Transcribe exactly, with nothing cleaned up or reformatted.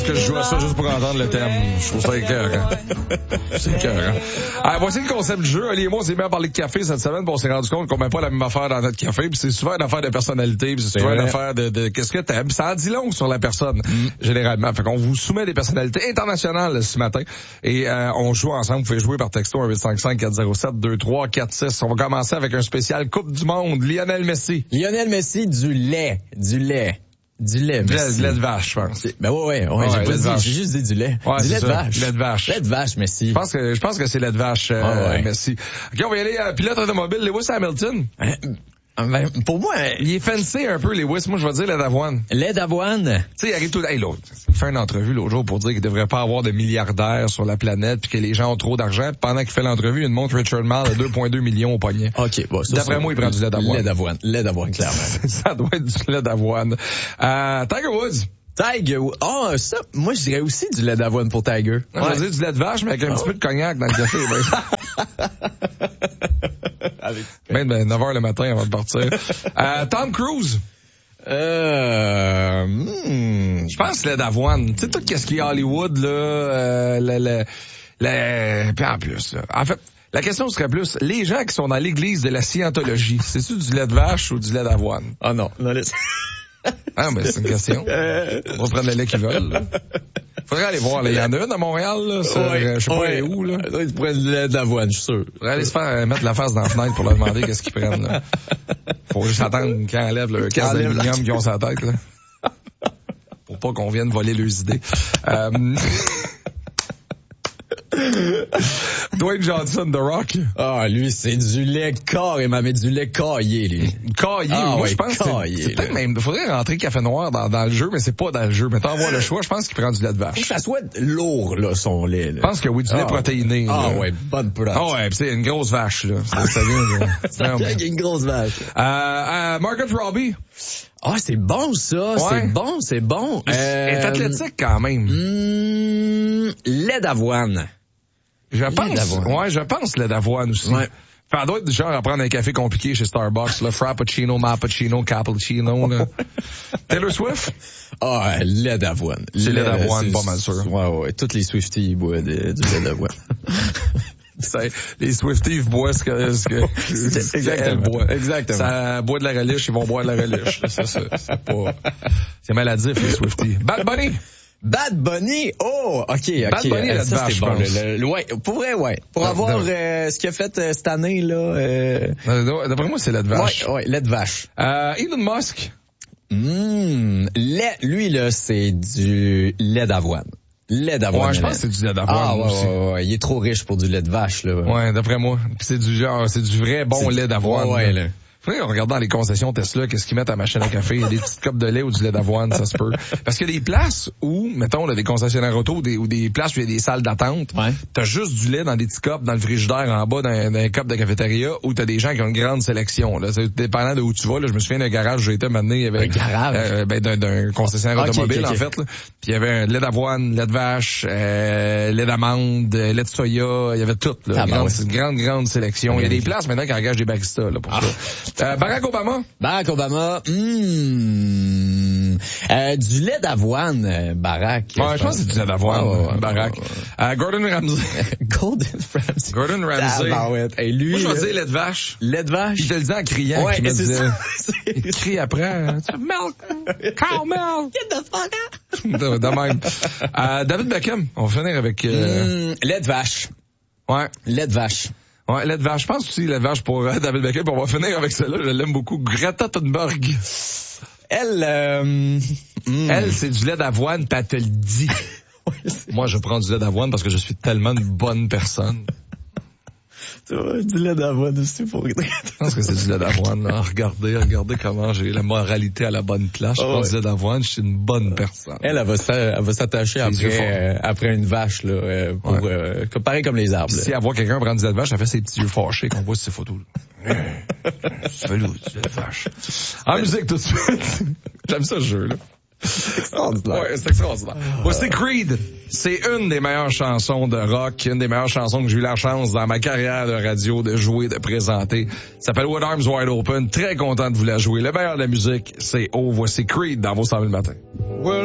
Que je joue à ça juste pour entendre le thème. Je trouve ça écœurant. C'est écœurant. Alors, voici le concept du jeu. Ali et moi, on s'est mis à parler de café cette semaine, puis on s'est rendu compte qu'on met pas la même affaire dans notre café, puis c'est souvent une affaire de personnalité, puis c'est souvent une affaire de, de qu'est-ce que t'aimes. Ça en dit long sur la personne, mm. généralement. Fait qu'on vous soumet des personnalités internationales ce matin, et euh, on joue ensemble. Vous pouvez jouer par texto un huit cinq cinq quatre zéro sept deux trois quatre six. On va commencer avec un spécial Coupe du Monde. Lionel Messi. Lionel Messi, du lait. Du lait. Du lait, du lait, du lait de vache, je pense. Ben ouais, ouais, ouais, ouais j'ai pas dit, j'ai juste dit du lait. Ouais, du lait ça. de vache. Lait de vache. Lait de vache, Messi. Je pense que, je pense que c'est lait de vache, euh, ah ouais. Messi. OK, on va y aller à pilote automobile, Lewis Hamilton. Hein? Ben, pour moi, il est fancy un peu, Lewis. Moi, je vais dire lait d'avoine. Lait d'avoine? Tu sais, il arrive tout, hey, l'autre. Il fait une entrevue l'autre jour pour dire qu'il devrait pas avoir de milliardaires sur la planète puis que les gens ont trop d'argent. Puis pendant qu'il fait l'entrevue, il montre Richard Mille à deux virgule deux millions au poignet. OK, bon, ça, d'après ça, moi, il prend du lait d'avoine. Lait d'avoine. Lait d'avoine, clairement. Ça doit être du lait d'avoine. Euh, Tiger Woods. Tiger Woods. Ah, oh, ça, moi, je dirais aussi du lait d'avoine pour Tiger. Non, ouais. Je veux dire du lait de vache, mais avec un oh. petit peu de cognac dans le café. Avec... Même ben, neuf heures le matin avant de partir. euh, Tom Cruise. Euh, hmm. Je pense lait d'avoine. Tu sais, tout ce qui est Hollywood, là, euh, le, le, le, puis en plus, là. En fait, la question serait plus, les gens qui sont dans l'église de la scientologie, c'est-tu du lait de vache ou du lait d'avoine? Ah non, non, laisse... Ah, mais c'est une question. On va prendre le lait qu'ils veulent, là. Faudrait aller voir, là. Il y en a une à Montréal, là. Ouais, je sais pas ouais. où, là. Ils prennent du lait d'avoine, je suis sûr. Faudrait aller se faire euh, mettre la face dans la fenêtre pour leur demander qu'est-ce qu'ils prennent, là. Faut juste attendre qu'ils enlèvent le casse d'aluminium qu'ils ont sur la tête, là. Pour pas qu'on vienne voler leurs idées. Euh... Dwayne Johnson, The Rock. Ah, lui, c'est du lait carrément, mais du lait caillé, lui. Caillé, ah, moi, ouais, je pense caillé, que c'est, c'est peut-être même, faudrait rentrer café noir dans, dans le jeu, mais c'est pas dans le jeu. Mais t'en vois le choix, je pense qu'il prend du lait de vache. Faut que ça soit lourd, là, son lait, là. Je pense que oui, du lait ah, protéiné. Ah, là. ouais, bonne protéine. Ah, ouais, pis c'est une grosse vache, là. Ça, ça vient, là. Ça vient une grosse vache. Euh, euh, Margot Robbie. Ah, c'est bon, ça. Ouais. C'est bon, c'est bon. Elle euh, est athlétique, quand même. Mmh, lait d'avoine. Je pense, ouais, je pense lait d'avoine aussi. Ouais. Enfin, elle doit être du genre à prendre un café compliqué chez Starbucks, là, frappuccino, mappuccino, cappuccino, là. Taylor Swift? Ah, lait d'avoine. C'est lait d'avoine, pas mal sûr. Ouais, ouais, toutes les Swifties, ils boivent du lait d'avoine. Les Swifties, ils boivent ce que, ce que, ce qu'elles boivent. Exactement. Ça boit de la relish, ils vont boire de la relish. C'est ça, c'est pas, c'est maladif, les Swifties. Bad Bunny? Bad Bunny, oh, ok, ok. Bad Bunny, euh, ça, c'est bon. Le, le, ouais, pour vrai, ouais. Pour avoir euh, ce qu'il a fait euh, cette année, là. Euh... D'après moi, c'est lait de vache. Ouais, ouais, lait de vache. Euh, Elon Musk. Mmh, lait, lui, là, c'est du lait d'avoine. Lait d'avoine. Ouais, je pense que c'est du lait d'avoine ah, ouais, aussi. Ouais, ouais, il est trop riche pour du lait de vache, là. Ouais, d'après moi. Puis c'est du genre, c'est du vrai bon c'est lait d'avoine. Ouais, ouais, là. Faudrait qu'on regarde dans les concessions Tesla, qu'est-ce qu'ils mettent à la machine à café. Il y a des petites copes de lait ou du lait d'avoine, ça se peut. Parce qu'il y a des places où, mettons, là, des concessionnaires auto ou des, ou des places où il y a des salles d'attente. Ouais. T'as juste du lait dans des petits copes, dans le frigidaire en bas, dans, dans un cop de cafétéria, où t'as des gens qui ont une grande sélection, là. C'est dépendant de où tu vas, là. Je me souviens d'un garage où j'ai été m'amener avec, un garage? Euh, ben, d'un, d'un concessionnaire ah, automobile, okay, okay, en fait, là. Puis il y avait un lait d'avoine, lait de vache, euh, lait d'amande, lait de soya, il y avait tout, là. Ah, grande, ouais. C'est une grande, grande sélection. Il y a des places maintenant qui engagent des baristas, là, pour ah. ça. Euh, Barack Obama. Barack Obama, mmh, euh, du lait d'avoine, euh, Barack. Ouais, je pense que c'est du lait d'avoine, oh, ouais, Barack. Ouais, ouais. Euh, Gordon Ramsay. Gordon Ramsay. Gordon Ramsay. Ah, ouais. Hey, lui, moi, je vais le... dire lait de vache. Lait de vache. Il te le dit en criant. Ouais, qui me c'est disait, ça. Il crie après. Milk. Cow milk. Get the fuck out. de, de même. Euh, David Beckham. On va finir avec, euh... mmh, lait de vache. Ouais. Lait de vache. Ouais, lait de vache. Je pense aussi lait de vache pour euh, David Beckham. On va finir avec celle-là. Je l'aime beaucoup. Greta Thunberg. Elle, euh, mm. Elle, c'est du lait d'avoine, pis elle te le dit. Ouais, moi, je prends du lait d'avoine parce que je suis tellement une bonne personne. Tu vois, du lait d'avoine aussi pour Je pense que c'est du lait d'avoine. Là. Regardez, regardez comment j'ai la moralité à la bonne place. Je oh, prends ouais. du lait d'avoine, je suis une bonne personne. Elle, elle va, elle va s'attacher après, euh, après une vache, là, euh, pour, ouais. euh, pareil comme les arbres. Là. Si elle voit quelqu'un prendre du lait de vache, elle fait ses petits yeux fâchés qu'on voit sur ses photos. Tu fais l'eau, du lait de vache. En musique tout de suite. J'aime ça, ce jeu, là. Ouais, c'est extraordinaire. Bon, c'est Creed. C'est une des meilleures chansons de rock, une des meilleures chansons que j'ai eu la chance dans ma carrière de radio de jouer, de présenter. Ça s'appelle With Arms Wide Open. Très content de vous la jouer. Le meilleur de la musique, c'est Oh, voici Creed dans vos cent mille matins.